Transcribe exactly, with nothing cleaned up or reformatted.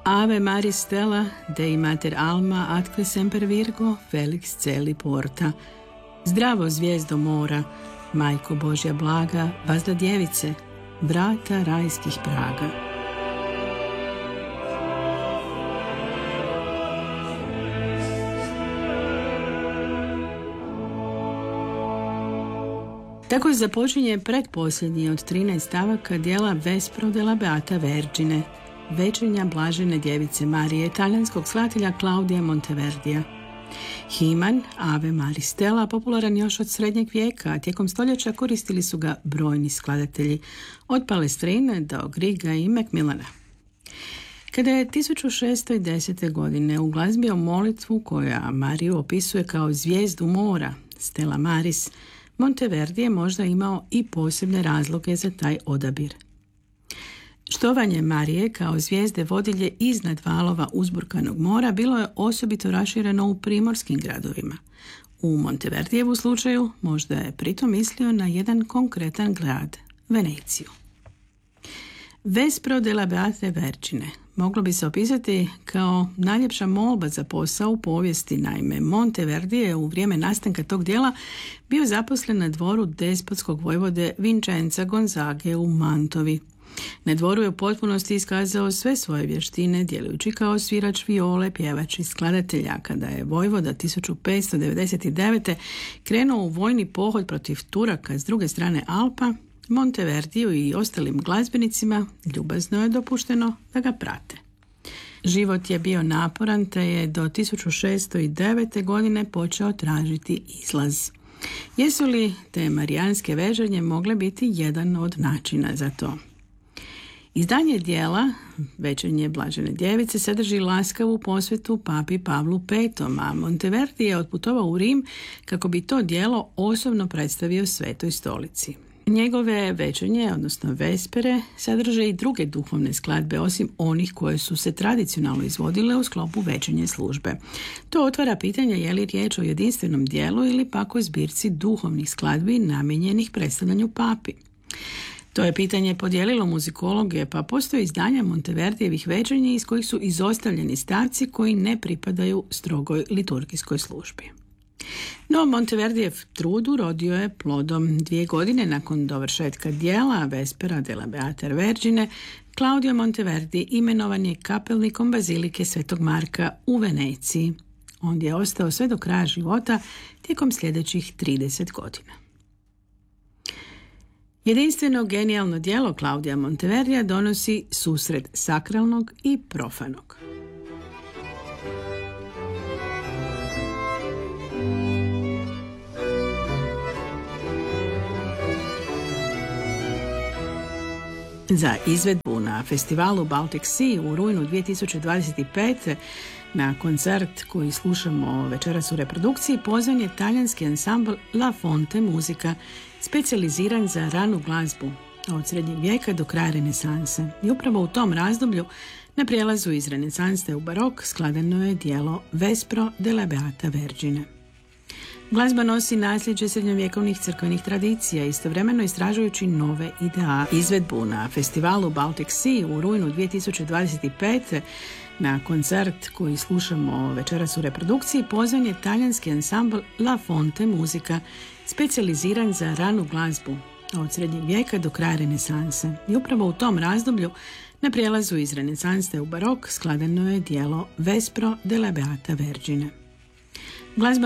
Ave Maris Stella, Dei Mater Alma, atque semper Virgo, Felix Celi Porta. Zdravo zvijezdo mora, Majko Božja blaga, vazda djevice, vrata rajskih praga. Tako započinje pretposljednji od trinaest stavaka dijela Vespro della Beata Vergine, Večernja blažene djevice Marije, talijanskog skladatelja Claudia Monteverdija. Himan Ave Maris Stella popularan još od srednjeg vijeka, a tijekom stoljeća koristili su ga brojni skladatelji, od Palestrine do Griga i Macmillana. Kada je tisuću šeststo desete. godine uglazbio molitvu koja Mariju opisuje kao zvijezdu mora, Stella Maris, Monteverdi je možda imao i posebne razloge za taj odabir. Štovanje Marije kao zvijezde vodilje iznad valova uzburkanog mora bilo je osobito rašireno u primorskim gradovima. U Monteverdijevu slučaju možda je pritom mislio na jedan konkretan grad, Veneciju. Vespro della Beate Vergine moglo bi se opisati kao najljepša molba za posao u povijesti. Naime, Monteverdi je u vrijeme nastanka tog dijela bio zaposlen na dvoru despotskog vojvode Vincenza Gonzage u Mantovi. Na dvoru je u potpunosti iskazao sve svoje vještine, djelujući kao svirač viole, pjevač i skladatelj. Kada je vojvoda tisuću petsto devedeset devete. krenuo u vojni pohod protiv Turaka s druge strane Alpa, Monteverdiju i ostalim glazbenicima ljubazno je dopušteno da ga prate. Život je bio naporan, te je do tisuću šeststo devete. godine počeo tražiti izlaz. Jesu li te marijanske vežanje mogle biti jedan od načina za to? Izdanje dijela Večernje blažene djevice sadrži laskavu posvetu papi Pavlu petom. a Monteverdi je otputovao u Rim kako bi to dijelo osobno predstavio Svetoj stolici. Njegove večernje, odnosno vespere, sadrže i druge duhovne skladbe, osim onih koje su se tradicionalno izvodile u sklopu večernje službe. To otvara pitanje je li riječ o jedinstvenom dijelu ili pak o zbirci duhovnih skladbi namijenjenih predstavljanju papi. To je pitanje podijelilo muzikologe, pa postoje izdanja Monteverdijevih večernji iz kojih su izostavljeni stavci koji ne pripadaju strogoj liturgijskoj službi. No, Monteverdijev trud urodio je plodom. Dvije godine nakon dovršetka dijela Vespera della Beata Vergine, Claudio Monteverdi imenovan je kapelnikom bazilike Svetog Marka u Veneciji. On je ostao sve do kraja života tijekom sljedećih trideset godina. Jedinstveno genijalno djelo Claudia Monteverdija donosi susret sakralnog i profanog. Za izvedbu na festivalu Baltic Sea u rujnu dvije tisuće dvadeset pete. na koncert koji slušamo večeras u reprodukciji pozvan je talijanski ansambl La Fonte Musica, specijaliziran za ranu glazbu od srednjeg vijeka do kraja renesanse. I upravo u tom razdoblju, na prijelazu iz renesanse u barok, skladano je dijelo Vespro della Beata Vergine. Glazba nosi nasljeđe srednjovjekovnih crkvenih tradicija, istovremeno istražujući nove ideale. Izvedbu na festivalu Baltic Sea u rujnu dvije tisuće dvadeset pete. na koncert koji slušamo večeras u reprodukciji pozvan je talijanski ansambl La Fonte Musica, specijaliziran za ranu glazbu od srednjeg vijeka do kraja renesanse. I upravo u tom razdoblju, na prijelazu iz renesanse u barok, skladano je dijelo Vespro della Beata Vergine. Glazba